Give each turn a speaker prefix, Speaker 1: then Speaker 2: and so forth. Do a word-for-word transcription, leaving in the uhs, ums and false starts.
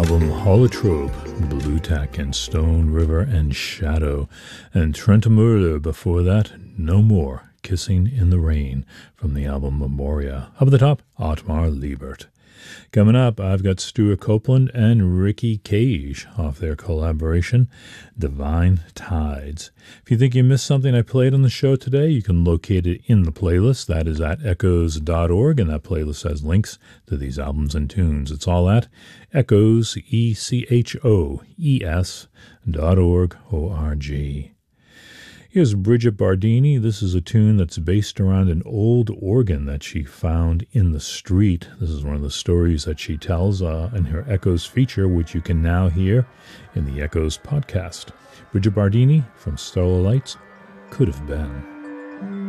Speaker 1: album Holotrope, Blue Tack and Stone River and Shadow, and Trentemurder before that, No More, Kissing in the Rain, from the album Memoria. Up at the top, Otmar Liebert. Coming up, I've got Stuart Copeland and Ricky Cage off their collaboration, Divine Tides. If you think you missed something I played on the show today, you can locate it in the playlist. That is at echoes dot org, and that playlist has links to these albums and tunes. It's all at echoes, E C H O E S, dot org, O R G. Here's Bridget Bardini. This is a tune that's based around an old organ that she found in the street. This is one of the stories that she tells uh, in her Echoes feature, which you can now hear in the Echoes podcast. Bridget Bardini from Starlight Lights, Could Have Been.